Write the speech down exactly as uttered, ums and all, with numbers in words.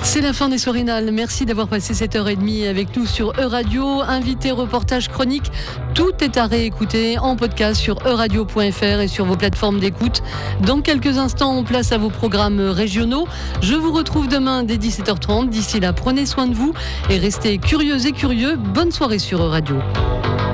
C'est la fin des Soirinales. Merci d'avoir passé cette heure et demie avec nous sur Euradio. Invité, reportage, chronique, tout est à réécouter en podcast sur euradio point f r et sur vos plateformes d'écoute. Dans quelques instants, on place à vos programmes régionaux. Je vous retrouve demain dès dix-sept heures trente. D'ici là, prenez soin de vous et restez curieux et curieux. Bonne soirée sur Euradio.